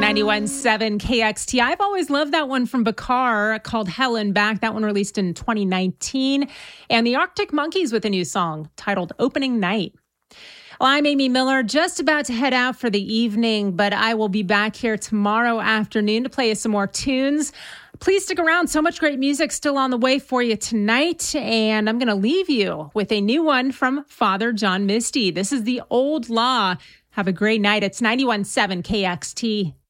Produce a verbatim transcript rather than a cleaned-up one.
ninety-one point seven K X T. I've always loved that one from Bakar called Hell and Back. That one released in twenty nineteen. And the Arctic Monkeys with a new song titled Opening Night. Well, I'm Amy Miller, just about to head out for the evening, but I will be back here tomorrow afternoon to play you some more tunes. Please stick around. So much great music still on the way for you tonight. And I'm going to leave you with a new one from Father John Misty. This is The Old Law. Have a great night. It's ninety-one point seven K X T.